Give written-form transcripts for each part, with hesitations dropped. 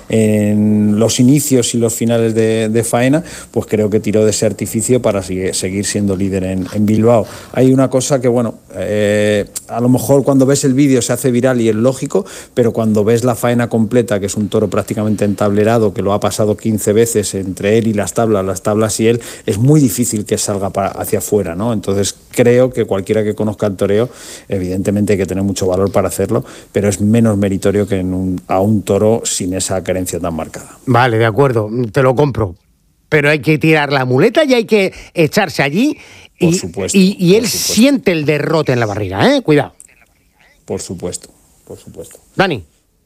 en los inicios y los finales de faena, pues creo que tiró de ese artificio para seguir siendo líder en Bilbao. Hay una cosa que, bueno, a lo mejor cuando ves el vídeo se hace viral y es lógico, pero cuando ves la faena completa, que es un toro prácticamente entablerado, que lo ha pasado 15 veces entre él y las tablas y él, es muy difícil que salga hacia afuera, ¿no? Entonces creo que cualquiera que conozca el toreo, evidentemente hay que tener mucho valor para hacerlo, pero es menos meritorio que a un toro sin esa carencia tan marcada. Vale, de acuerdo, te lo compro. Pero hay que tirar la muleta y hay que echarse allí y él siente el derrote en la barriga, ¿eh? Cuidado. Por supuesto. Dani.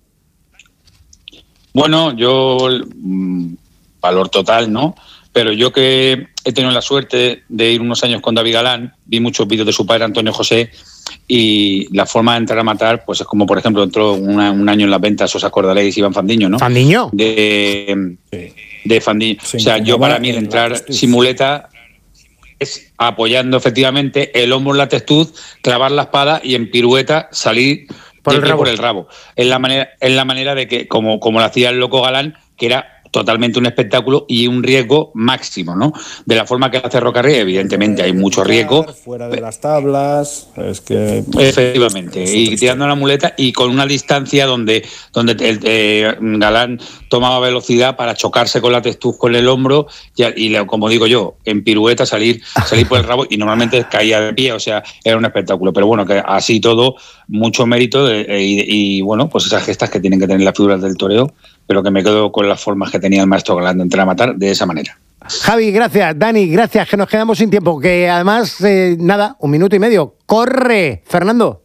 Bueno, yo valor total, ¿no? Pero yo que he tenido la suerte de ir unos años con David Galán, vi muchos vídeos de su padre Antonio José, y la forma de entrar a matar, pues es como, por ejemplo, entró un año en las ventas, os acordaréis, Iván Fandiño, ¿no? ¿Fandiño? De Fandiño. Sí, o sea, yo para mí el entrar sin muleta es apoyando efectivamente el hombro en la testuz, clavar la espada y en pirueta salir por el rabo. Es la manera de que, como lo hacía el loco Galán, que era totalmente un espectáculo y un riesgo máximo, ¿no? De la forma que hace Rocarrey, evidentemente hay mucho riesgo. Fuera de las tablas, es que... Efectivamente, y tirando la muleta y con una distancia donde el Galán tomaba velocidad para chocarse con la testuz, con el hombro, y como digo yo, en pirueta salir por el rabo, y normalmente caía de pie, o sea, era un espectáculo. Pero bueno, que así todo, mucho mérito y bueno, pues esas gestas que tienen que tener las figuras del toreo, pero que me quedo con las formas que tenía el maestro Galán de entrar a matar de esa manera. Javi, gracias. Dani, gracias, que nos quedamos sin tiempo, que además, 1 minuto y medio. ¡Corre, Fernando!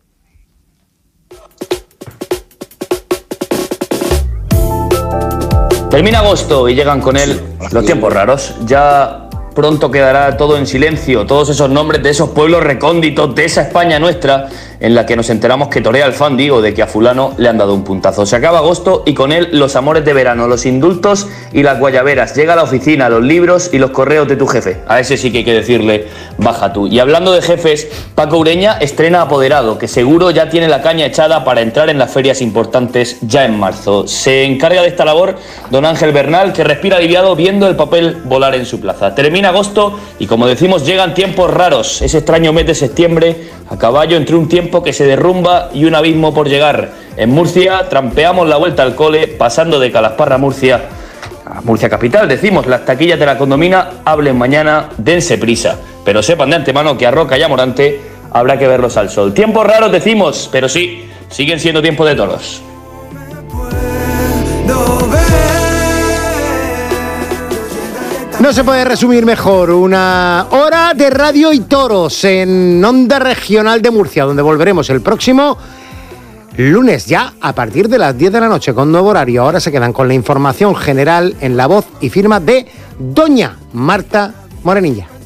Termina agosto y llegan con él los tiempos raros. Ya pronto quedará todo en silencio, todos esos nombres de esos pueblos recónditos, de esa España nuestra, en la que nos enteramos que torea el Fandi o de que a fulano le han dado un puntazo. Se acaba agosto y con él los amores de verano, los indultos y las guayaberas. Llega a la oficina, los libros y los correos de tu jefe. A ese sí que hay que decirle, baja tú. Y hablando de jefes, Paco Ureña estrena Apoderado, que seguro ya tiene la caña echada para entrar en las ferias importantes ya en marzo. Se encarga de esta labor don Ángel Bernal, que respira aliviado viendo el papel volar en su plaza. Termina agosto y, como decimos, llegan tiempos raros. Ese extraño mes de septiembre, a caballo entre un tiempo que se derrumba y un abismo por llegar. En Murcia trampeamos la vuelta al cole, pasando de Calasparra a Murcia capital. Decimos, las taquillas de la Condomina hablen mañana, dense prisa, pero sepan de antemano que a Roca y a Morante habrá que verlos al sol. Tiempos raros decimos, pero sí, siguen siendo tiempos de toros. No se puede resumir mejor. 1 hora de radio y toros en Onda Regional de Murcia, donde volveremos el próximo lunes ya a partir de las 10 de la noche con nuevo horario. Ahora se quedan con la información general en la voz y firma de doña Marta Morenilla.